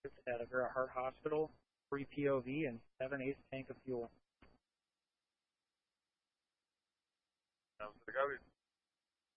at Avera Heart Hospital, 3 POV, and 7/8 tank of fuel. Sounds good.